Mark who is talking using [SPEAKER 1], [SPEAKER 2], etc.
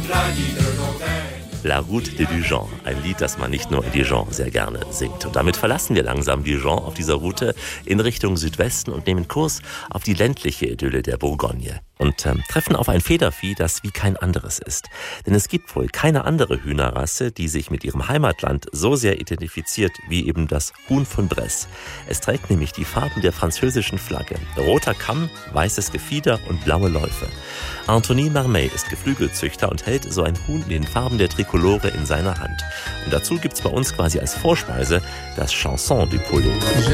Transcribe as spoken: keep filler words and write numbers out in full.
[SPEAKER 1] La Route de Dijon, ein Lied, das man nicht nur in Dijon sehr gerne singt. Und damit verlassen wir langsam Dijon auf dieser Route in Richtung Südwesten und nehmen Kurs auf die ländliche Idylle der Bourgogne. Und ähm, treffen auf ein Federvieh, das wie kein anderes ist. Denn es gibt wohl keine andere Hühnerrasse, die sich mit ihrem Heimatland so sehr identifiziert wie eben das Huhn von Bresse. Es trägt nämlich die Farben der französischen Flagge. Roter Kamm, weißes Gefieder und blaue Läufe. Anthony Marmet ist Geflügelzüchter und hält so ein Huhn in den Farben der Trikolore in seiner Hand. Und dazu gibt's bei uns quasi als Vorspeise das Chanson du Poulet.